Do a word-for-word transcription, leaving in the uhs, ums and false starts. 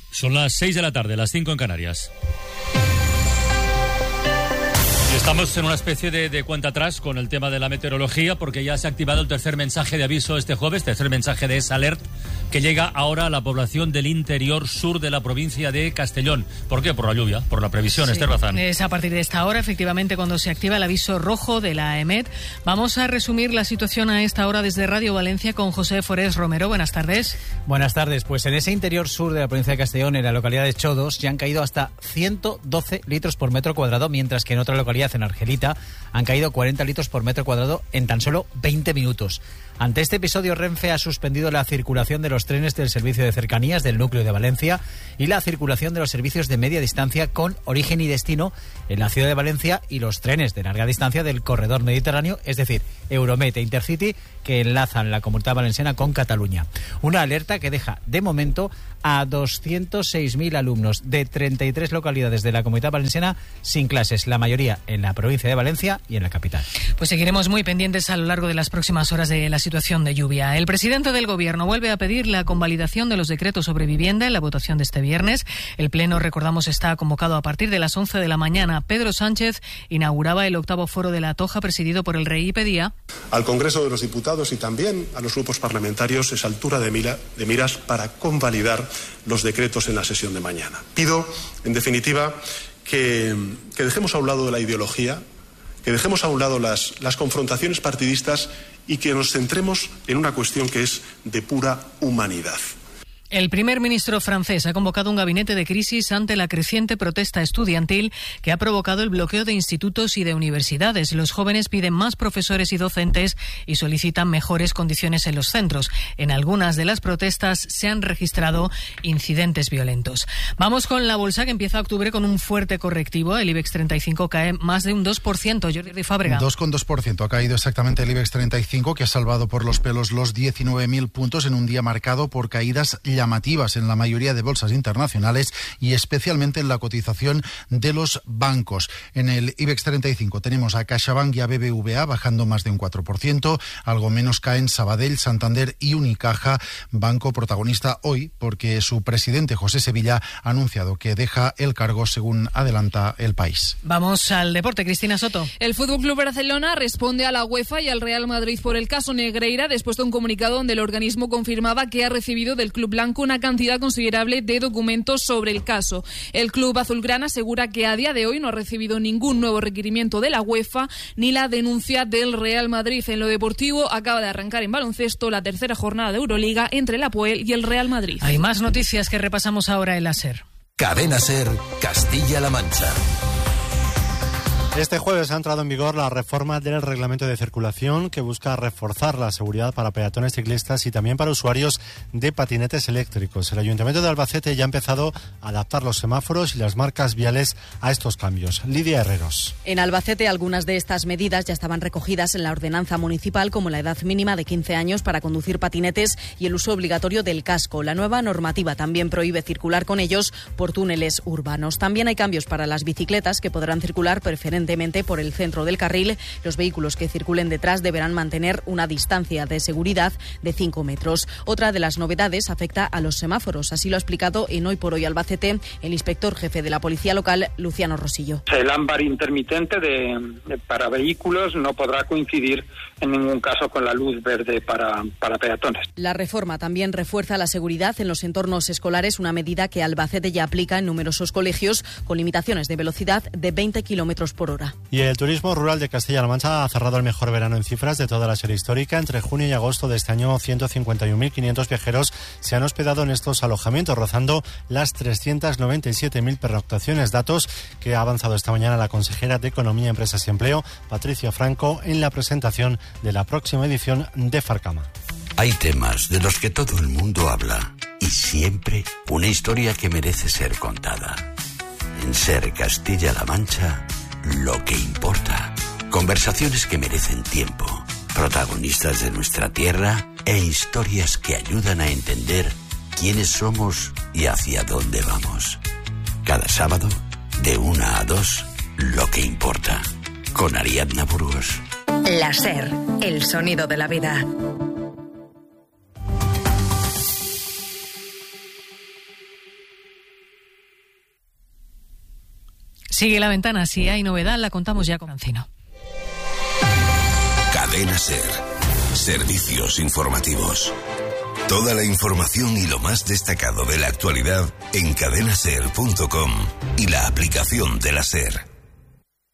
Son las seis de la tarde, las cinco en Canarias. Estamos en una especie de, de cuenta atrás con el tema de la meteorología, porque ya se ha activado el tercer mensaje de aviso este jueves, tercer mensaje de esa alert, que llega ahora a la población del interior sur de la provincia de Castellón. ¿Por qué? Por la lluvia, por la previsión, sí. Esther Bazán. Es a partir de esta hora, efectivamente, cuando se activa el aviso rojo de la EMET. Vamos a resumir la situación a esta hora desde Radio Valencia con José Forés Romero. Buenas tardes. Buenas tardes. Pues en ese interior sur de la provincia de Castellón, en la localidad de Chodos, ya han caído hasta ciento doce litros por metro cuadrado, mientras que en otra localidad, en Argelita, han caído cuarenta litros por metro cuadrado en tan solo veinte minutos. Ante este episodio, Renfe ha suspendido la circulación de los trenes del servicio de cercanías del núcleo de Valencia y la circulación de los servicios de media distancia con origen y destino en la ciudad de Valencia y los trenes de larga distancia del corredor mediterráneo, es decir, Euromet e Intercity, que enlazan la Comunidad Valenciana con Cataluña. Una alerta que deja, de momento, a doscientos seis mil alumnos de treinta y tres localidades de la Comunidad Valenciana sin clases, la mayoría en la provincia de Valencia y en la capital. Pues seguiremos muy pendientes a lo largo de las próximas horas de la situación de lluvia. El presidente del Gobierno vuelve a pedir la convalidación de los decretos sobre vivienda en la votación de este viernes. El Pleno, recordamos, está convocado a partir de las once de la mañana. Pedro Sánchez inauguraba el octavo foro de la Toja presidido por el Rey y pedía al Congreso de los Diputados y también a los grupos parlamentarios esa altura de, mira, de miras para convalidar los decretos en la sesión de mañana. Pido, en definitiva, que, que dejemos a un lado la ideología, que dejemos a un lado las, las confrontaciones partidistas y que nos centremos en una cuestión que es de pura humanidad. El primer ministro francés ha convocado un gabinete de crisis ante la creciente protesta estudiantil que ha provocado el bloqueo de institutos y de universidades. Los jóvenes piden más profesores y docentes y solicitan mejores condiciones en los centros. En algunas de las protestas se han registrado incidentes violentos. Vamos con la bolsa, que empieza octubre con un fuerte correctivo. El IBEX treinta y cinco cae más de un dos por ciento. Jordi Fábrega. dos coma dos por ciento ha caído exactamente el IBEX treinta y cinco, que ha salvado por los pelos los diecinueve mil puntos en un día marcado por caídas llamativas en la mayoría de bolsas internacionales y especialmente en la cotización de los bancos. En el IBEX treinta y cinco tenemos a CaixaBank y a B B V A bajando más de un cuatro por ciento, algo menos caen Sabadell, Santander y Unicaja, banco protagonista hoy porque su presidente José Sevilla ha anunciado que deja el cargo, según adelanta El País. Vamos al deporte, Cristina Soto. El F C Barcelona responde a la UEFA y al Real Madrid por el caso Negreira después de un comunicado donde el organismo confirmaba que ha recibido del club blanco una cantidad considerable de documentos sobre el caso. El club azulgrana asegura que a día de hoy no ha recibido ningún nuevo requerimiento de la UEFA ni la denuncia del Real Madrid. En lo deportivo, acaba de arrancar en baloncesto la tercera jornada de Euroliga entre el Apoel y el Real Madrid. Hay más noticias que repasamos ahora en la SER. Cadena SER, Castilla-La Mancha. Este jueves ha entrado en vigor la reforma del reglamento de circulación que busca reforzar la seguridad para peatones, ciclistas y también para usuarios de patinetes eléctricos. El Ayuntamiento de Albacete ya ha empezado a adaptar los semáforos y las marcas viales a estos cambios. Lidia Herreros. En Albacete, algunas de estas medidas ya estaban recogidas en la ordenanza municipal, como la edad mínima de quince años para conducir patinetes y el uso obligatorio del casco. La nueva normativa también prohíbe circular con ellos por túneles urbanos. También hay cambios para las bicicletas, que podrán circular preferentemente por el centro del carril. Los vehículos que circulen detrás deberán mantener una distancia de seguridad de cinco metros. Otra de las novedades afecta a los semáforos. Así lo ha explicado en Hoy por Hoy Albacete el inspector jefe de la Policía Local, Luciano Rosillo. El ámbar intermitente de, de, para vehículos no podrá coincidir en ningún caso con la luz verde para, para peatones. La reforma también refuerza la seguridad en los entornos escolares, una medida que Albacete ya aplica en numerosos colegios con limitaciones de velocidad de veinte kilómetros por hora. Y el turismo rural de Castilla-La Mancha ha cerrado el mejor verano en cifras de toda la serie histórica. Entre junio y agosto de este año, ciento cincuenta y un mil quinientos viajeros se han hospedado en estos alojamientos, rozando las trescientas noventa y siete mil pernoctaciones, datos que ha avanzado esta mañana la consejera de Economía, Empresas y Empleo, Patricia Franco, en la presentación de la próxima edición de Farcama. Hay temas de los que todo el mundo habla y siempre una historia que merece ser contada. En SER Castilla-La Mancha, lo que importa. Conversaciones que merecen tiempo, protagonistas de nuestra tierra e historias que ayudan a entender quiénes somos y hacia dónde vamos. Cada sábado, de una a dos, lo que importa. Con Ariadna Burgos. La SER, el sonido de la vida. Sigue La Ventana. Si hay novedad, la contamos ya con Cancino. Cadena SER. Servicios informativos. Toda la información y lo más destacado de la actualidad en cadena ser punto com y la aplicación de la SER.